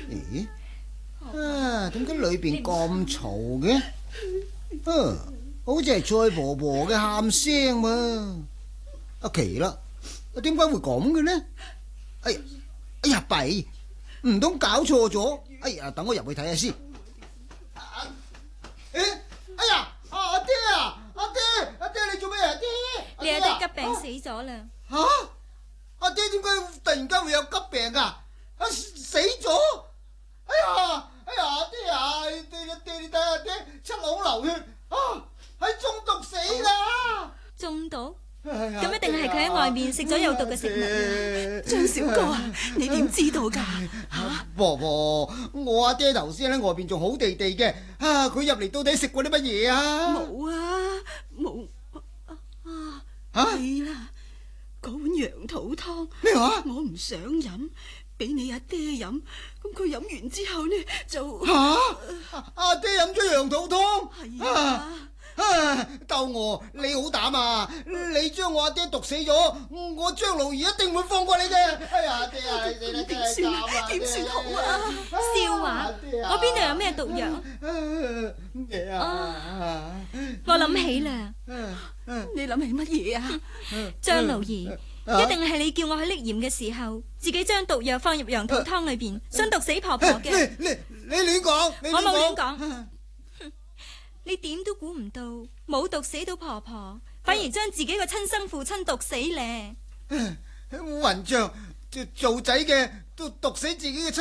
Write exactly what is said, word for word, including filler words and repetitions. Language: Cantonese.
咦？啊，點解裏邊咁嘈嘅？啊，好似係蔡婆婆嘅喊聲嘛。阿奇啦，點解會咁嘅呢？哎呀，哎呀弊，唔通搞錯咗？哎呀，等我入去睇下先。誒，哎呀，阿爹啊，阿爹，阿爹你做咩啊？爹， 你阿爹急病死咗啦。 吓？阿爹點解突然間會有急病啊？啊，死咗？哎呀，哎呀，阿爹啊，爹爹你睇下爹，七孔流血啊，係中毒死啦！ 中毒？咁一定係佢喺外面食咗有毒嘅食物啦。 張小哥啊，你點知道噶？吓， 婆婆，我阿爹頭先喺外邊仲好地地嘅，啊，佢入嚟到底食過啲乜嘢啊？ 冇啊，冇啊，係啦，嗰碗羊肚湯。 咩話？ 我唔想飲，俾你阿爹飲，咁佢飲完之後呢就吓，阿爹飲咗羊肚湯。 係啊。 啊！鬥我，你好膽啊！你將我阿爹毒死咗，我張勞兒一定會放過你嘅。哎呀，阿爹啊，你死得真係慘啊！ 點算好啊？ 笑話，我邊度有咩毒藥？ 咩啊？ 我諗起啦。 你諗起乜嘢啊？ 張勞兒，一定係你叫我去拎鹽嘅時候，自己將毒藥放入羊肚湯裏邊，想毒死婆婆嘅。 你你你亂講， 我冇亂講。你點都估唔到，冇毒死到婆婆，反而將自己個親生父親毒死咧。 混賬，做做仔嘅都毒死自己嘅親